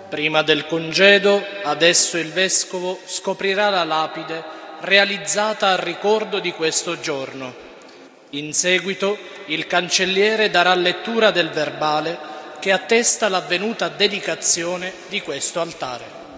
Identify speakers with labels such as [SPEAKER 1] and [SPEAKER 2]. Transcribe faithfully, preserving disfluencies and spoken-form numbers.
[SPEAKER 1] Prima del congedo, adesso il Vescovo scoprirà la lapide realizzata a ricordo di questo giorno. In seguito, il cancelliere darà lettura del verbale che attesta l'avvenuta dedicazione di questo altare.